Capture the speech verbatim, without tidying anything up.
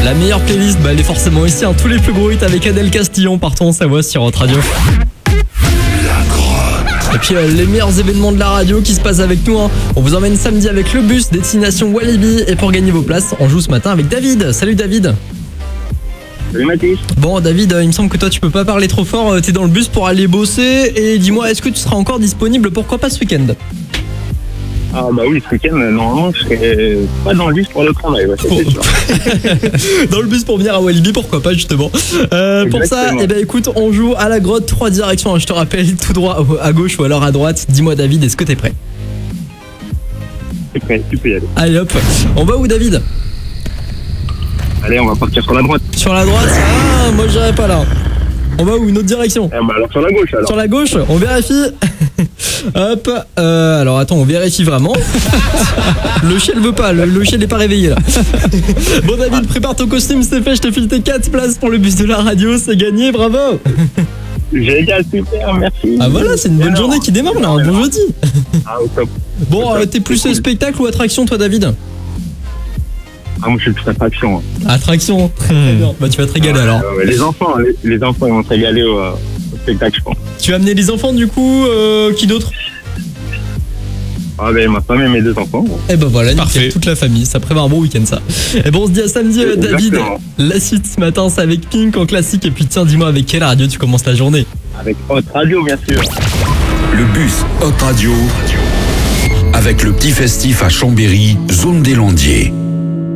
La meilleure playlist, bah elle est forcément ici, hein. Tous les plus gros hits avec Adèle Castillon, partons en Savoie sur Hot Radio. Et puis euh, les meilleurs événements de la radio qui se passent avec nous, hein. On vous emmène samedi avec le bus destination Walibi. Et pour gagner vos places, on joue ce matin avec David. Salut David. Salut Mathis. Bon David, il me semble que toi tu peux pas parler trop fort, t'es dans le bus pour aller bosser. Et dis-moi, est-ce que tu seras encore disponible, pourquoi pas ce week-end? Ah bah oui, ce week-end, normalement, je serai pas dans le bus pour le travail, ouais, c'est sûr. Dans le bus pour venir à Walibi, pourquoi pas justement. euh, Pour ça, eh ben, écoute, on joue à la grotte, trois directions, je te rappelle, tout droit à gauche ou alors à droite. Dis-moi David, est-ce que t'es prêt? C'est prêt, tu peux y aller. Allez hop, on va où David? Allez, on va partir sur la droite. Sur la droite? Ah, moi j'irai pas là. On va où? Une autre direction? Eh bah alors sur la gauche alors. Sur la gauche, on vérifie. Hop, euh, alors attends, on vérifie vraiment. Le chien veut pas, le, le chien n'est pas réveillé là. Bon David, prépare ton costume, c'est fait, je te file tes quatre places pour le bus de la radio, c'est gagné, bravo. Génial, super, merci. Ah voilà, c'est une bonne journée qui démarre là, un bon jeudi. Ah au top. Bon, euh, t'es plus cool. spectacle ou attraction toi David? Ah moi je suis plus attraction. Hein. Attraction, très bien, bah tu vas te régaler alors. Euh, les enfants, les, les enfants ils vont se régaler au, au spectacle je pense. Tu as amené les enfants du coup, euh, qui d'autre? Ah ben ma femme et mes deux enfants. Et ben voilà, parfait. nickel, toute la famille, ça prévoit un bon week-end ça. Et bon, on se dit à samedi euh, David. Exactement. La suite ce matin c'est avec Pink en classique. Et puis tiens, dis-moi avec quelle radio tu commences la journée? Avec Hot Radio bien sûr. Le bus Hot Radio avec le petit festif à Chambéry, zone des Landiers.